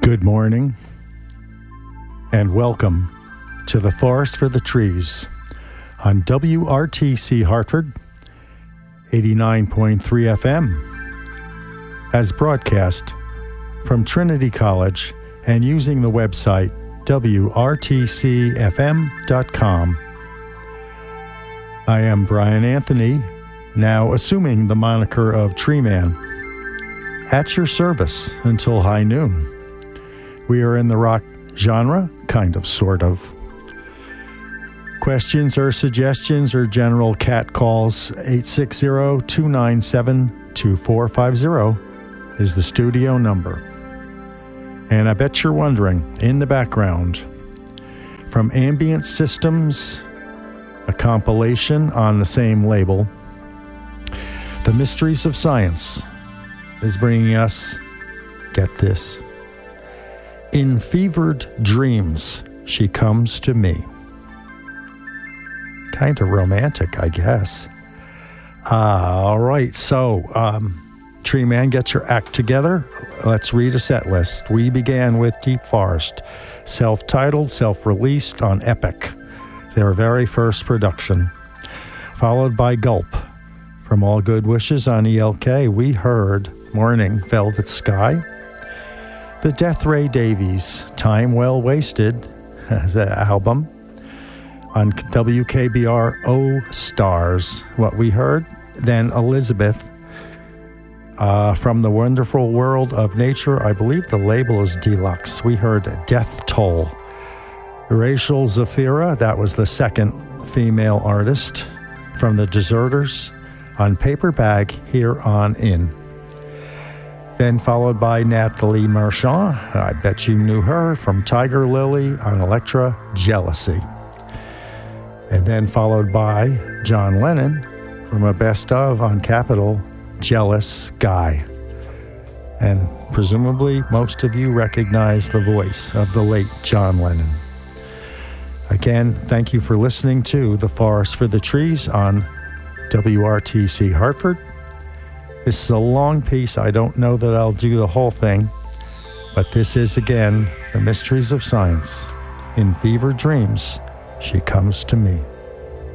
Good morning, and welcome to the Forest for the Trees on WRTC Hartford, 89.3 FM, as broadcast from Trinity College and using the website WRTCFM.com. I am Brian Anthony, now assuming the moniker of Tree Man, at your service until high noon. We are in the rock genre, kind of, sort of. Questions or suggestions or general cat calls, 860-297-2450 is the studio number. And I bet you're wondering, in the background, from Ambient Systems, a compilation on the same label, The Mysteries of Science is bringing us, get this, In Fevered Dreams, She Comes to Me. Kind of romantic, I guess. All right, so, Tree Man, get your act together. Let's read a set list. We began with Deep Forest, self-titled, self-released on Epic, their very first production. Followed by Gulp. From All Good Wishes on ELK, we heard Morning Velvet Sky. The Death Ray Davies, Time Well Wasted, the album. On WKBR O Stars, what we heard. Then Elizabeth, from the Wonderful World of Nature, I believe the label is Deluxe. We heard Death Toll. Rachel Zafira, that was the second female artist, from the Deserters, on Paper Bag, Here on In. Then followed by Natalie Marchand, I bet you knew her, from Tiger Lily, on Elektra, Jealousy. And then followed by John Lennon, from a best of on Capitol, Jealous Guy. And presumably most of you recognize the voice of the late John Lennon. Again, thank you for listening to The Forest for the Trees on WRTC Hartford. This is a long piece. I don't know that I'll do the whole thing, but this is, again, The Mysteries of Science. In Fevered Dreams, She Comes to Me.